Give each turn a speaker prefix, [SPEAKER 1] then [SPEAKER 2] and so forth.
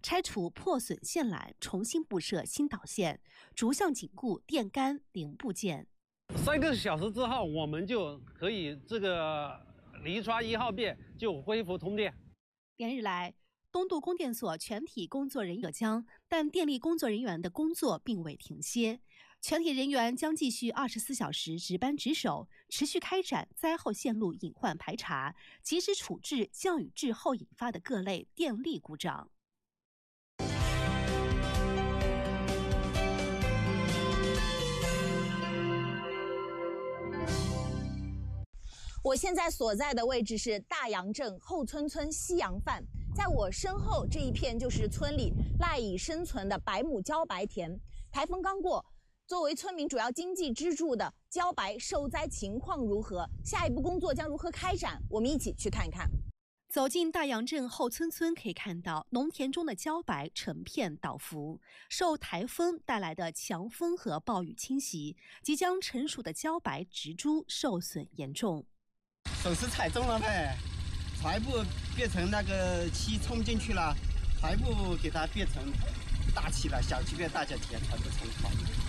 [SPEAKER 1] 拆除破损线缆，重新布设新导线，逐项紧固电杆零部件。
[SPEAKER 2] 3个小时之后，我们就可以这个离川1号变就恢复通电。
[SPEAKER 1] 连日来，东渡供电所全体工作人员将，但电力工作人员的工作并未停歇。全体人员将继续24小时值班值守，持续开展灾后线路隐患排查，及时处置降雨滞后引发的各类电力故障。
[SPEAKER 3] 我现在所在的位置是大杨镇后村村西洋范，在我身后这一片就是村里赖以生存的百亩茭白田。台风刚过，作为村民主要经济支柱的茭白受灾情况如何？下一步工作将如何开展？我们一起去看一看。
[SPEAKER 1] 走进大杨镇后村村，可以看到农田中的茭白成片倒伏，受台风带来的强风和暴雨侵袭，即将成熟的茭白植株受损严重。
[SPEAKER 4] 手是踩中了呗，船部变成那个气冲进去了，船部给它变成大气了，小气变大气田，全部冲垮。